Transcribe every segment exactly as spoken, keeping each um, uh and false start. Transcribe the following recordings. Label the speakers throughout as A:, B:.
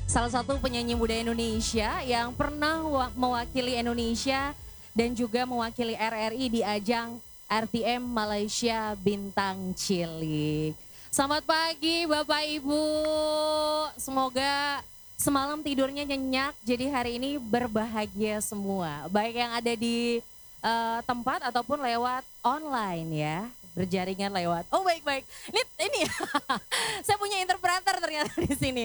A: salah satu penyanyi muda Indonesia yang pernah mewakili Indonesia dan juga mewakili R R I di ajang R T M Malaysia Bintang Cilik. Selamat pagi Bapak Ibu, semoga semalam tidurnya nyenyak, jadi hari ini berbahagia semua. Baik yang ada di uh, tempat ataupun lewat online ya, berjaringan lewat. Oh baik-baik, ini, ini saya punya interpreter ternyata di sini.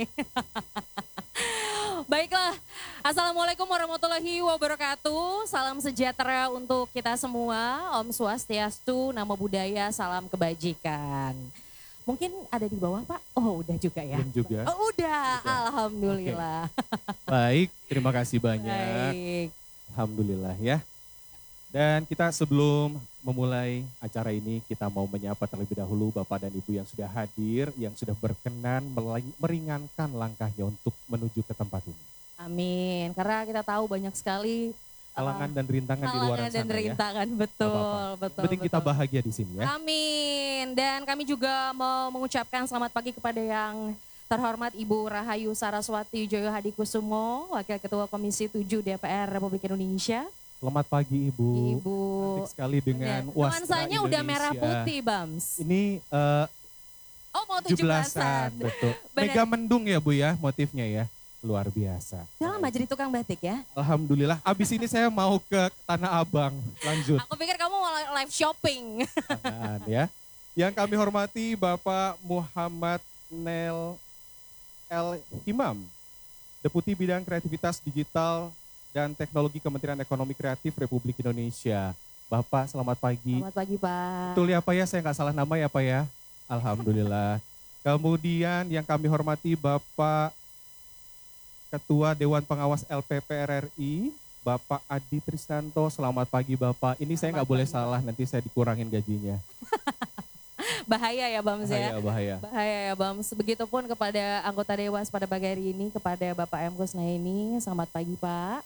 A: Baiklah, Assalamualaikum warahmatullahi wabarakatuh. Salam sejahtera untuk kita semua. Om Swastiastu, Namo Buddhaya, salam kebajikan. Mungkin ada di bawah Pak? Oh udah juga ya?
B: Belum juga.
A: Oh udah,
B: Udah.
A: Alhamdulillah.
B: Oke. Baik, terima kasih banyak.
A: Baik.
B: Alhamdulillah ya. Dan kita sebelum memulai acara ini, kita mau menyapa terlebih dahulu Bapak dan Ibu yang sudah hadir, yang sudah berkenan meringankan langkahnya untuk menuju ke tempat ini.
A: Amin, karena kita tahu banyak sekali
B: halangan
A: uh,
B: dan rintangan di luar sana
A: dan rintangan,
B: ya.
A: betul,
B: Apa-apa.
A: betul.
B: Penting
A: betul.
B: kita bahagia di sini ya.
A: Amin. Dan kami juga mau mengucapkan selamat pagi kepada yang terhormat Ibu Rahayu Saraswati Joyo Hadikusumo, Wakil Ketua Komisi tujuh D P R Republik Indonesia.
B: Selamat pagi Ibu.
A: Ibu.
B: Cantik sekali dengan wastra
A: nuansanya udah merah putih, Bams.
B: Ini uh,
A: oh mau tujuh belasan.
B: Betul. Mega mendung ya Bu ya motifnya ya. Luar biasa.
A: Udah lama jadi tukang batik ya?
B: Alhamdulillah. Abis ini saya mau ke Tanah Abang. Lanjut.
A: Aku pikir kamu mau live shopping.
B: Tangan, ya. Yang kami hormati Bapak Muhammad Nel El Himam, Deputi Bidang Kreativitas Digital dan Teknologi Kementerian Ekonomi Kreatif Republik Indonesia. Bapak selamat pagi.
A: Selamat pagi Pak.
B: Betul ya Pak ya, saya nggak salah nama ya Pak ya. Alhamdulillah. Kemudian yang kami hormati Bapak Ketua Dewan Pengawas L P P R R I, Bapak Adi Tristanto. Selamat pagi Bapak. Ini selamat saya nggak boleh salah, nanti saya dikurangin gajinya.
A: Bahaya ya Bams ya.
B: Bahaya, bahaya.
A: Bahaya ya Bams. Begitupun kepada anggota Dewas pada pagi hari ini, kepada Bapak M. Kusnaini. Selamat pagi Pak.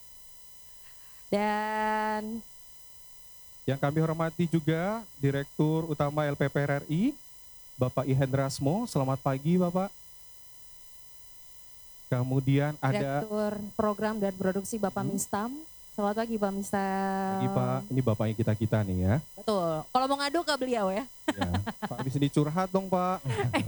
A: Dan
B: yang kami hormati juga Direktur Utama L P P R R I, Bapak Ihendrasmo. Selamat pagi Bapak. Kemudian ada
A: Direktur Program dan Produksi Bapak hmm. Mistam. Selamat pagi Pak Mistam.
B: Pagi Pak, ini Bapaknya kita-kita nih ya.
A: Betul, kalau mau ngadu ke beliau ya.
B: Ya, Pak bisa dicurhat dong Pak.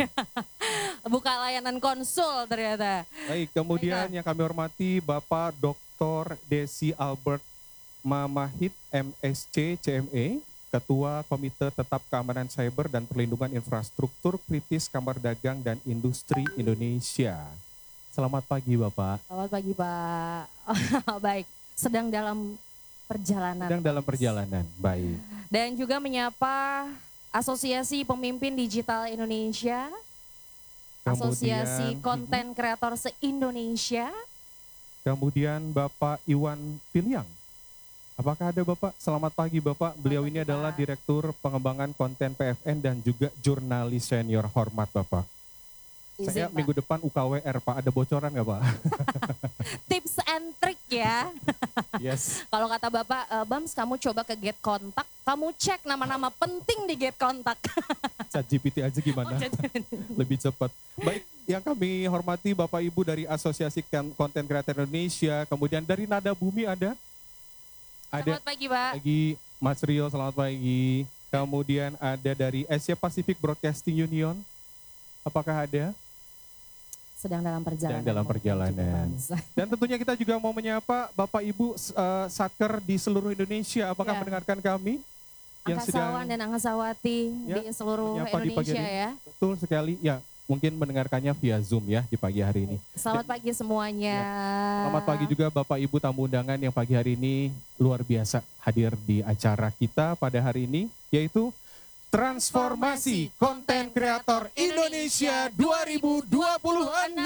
A: Buka layanan konsul ternyata.
B: Baik, kemudian Baiklah. Yang kami hormati Bapak Doktor Desi Albert Mamahit M Sc C M E, Ketua Komite Tetap Keamanan Cyber dan Perlindungan Infrastruktur Kritis Kamar Dagang dan Industri Indonesia. Selamat pagi Bapak.
A: Selamat pagi Pak. Baik, sedang dalam perjalanan.
B: Sedang dalam perjalanan, baik.
A: Dan juga menyapa Asosiasi Pemimpin Digital Indonesia, kemudian, Asosiasi Konten Kreator se-Indonesia.
B: Kemudian Bapak Iwan Piliang. Apakah ada Bapak? Selamat pagi Bapak. Beliau ini adalah Direktur Pengembangan Konten P F N dan juga jurnalis senior. Hormat Bapak.
A: Izin,
B: Saya
A: Pak.
B: minggu depan U K W R Pak, ada bocoran nggak Pak?
A: Tips and trick ya.
B: Yes.
A: Kalau kata Bapak, e, Bams kamu coba ke Get Kontak, kamu cek nama-nama penting di Get Kontak.
B: Chat G P T aja gimana? Oh, lebih cepat. Baik, yang kami hormati Bapak Ibu dari Asosiasi Konten Kreator Indonesia, kemudian dari Nada Bumi ada? Ada.
A: Selamat pagi Pak.
B: Pagi Mas Rio, selamat pagi. Kemudian ada dari Asia Pacific Broadcasting Union, apakah ada?
A: Sedang dalam perjalanan.
B: Sedang dalam perjalanan. Dan tentunya kita juga mau menyapa Bapak Ibu uh, Satker di seluruh Indonesia. Apakah ya. mendengarkan kami?
A: Yang Angkasawan sedang, dan Angkasawati ya, di seluruh Indonesia ya.
B: Betul sekali. Ya, mungkin mendengarkannya via Zoom ya di pagi hari ini.
A: Selamat dan, pagi semuanya.
B: Ya. Selamat pagi juga Bapak Ibu tamu undangan yang pagi hari ini luar biasa hadir di acara kita pada hari ini, yaitu Transformasi Konten Kreator Indonesia dua ribu dua puluh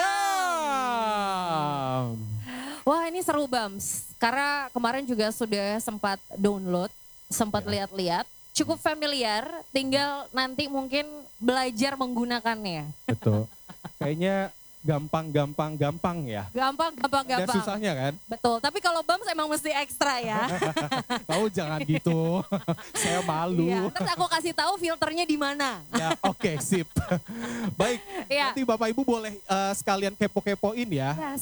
B: enam.
A: Wah ini seru Bams, karena kemarin juga sudah sempat download, sempat
B: ya.
A: lihat-lihat, cukup familiar, tinggal nanti mungkin belajar menggunakannya.
B: Betul, kayaknya gampang-gampang-gampang ya.
A: Gampang-gampang-gampang.
B: Ada susahnya kan?
A: Betul, tapi kalau Bams emang mesti ekstra ya.
B: Kau jangan gitu, saya malu.
A: Iya, terus aku kasih tahu filternya di mana.
B: Ya, oke, okay, sip. Baik, ya. Nanti Bapak Ibu boleh uh, sekalian kepo-kepoin ya.
A: Ya